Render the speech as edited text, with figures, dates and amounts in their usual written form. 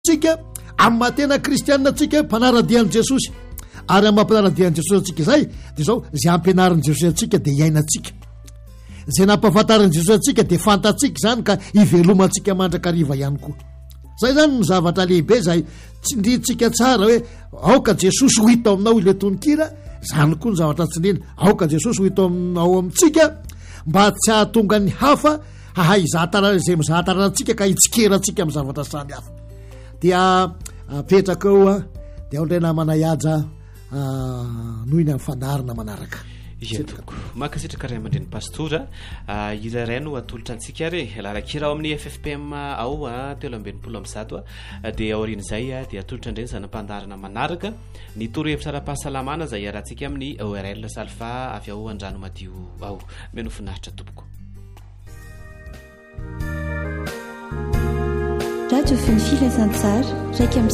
tsika amin'ny mahatena kristianina tsika mpanaradian'i Jesosy ary amin'ny mampanaradian'i Jesosy atsika izay dia zao izay ampianarin'i Jesosy atsika dia hiainantsika izay nampahafantarin'i Jesosy atsika dia fantatsika izany ka hivelomantsika mandrakariva ihany koa. Zay zany ny zavatra lehibe izay tsindrintsika tsara hoe aoka Jesosy ho hita aminao ilay tononkira, izany koa ny zavatra tsindrina aoka Jesosy ho hita aminao amintsika mba tsy hahatonga ny hafa hahay izay mizahatanantsika ka hitsikeratsika amin'ny zavatra samy hafa. Dia apetraka eo dia ao indray namana iaja noho ny fandarina manaraka. Izetoko makasitraka ray aman-dreny pastora iraray no atolotra antsika re larakira ao amin'ny FFPM ao 320 dia aorian'izay dia atolotra indreny zanam-pandarana manaraka ny torohevitra ara-pahasalamana izay iarahantsika amin'ny ORL Salfa avy ao Andrano Madio ao meno finaritra tompoko. Radio Feny Filazantsara raika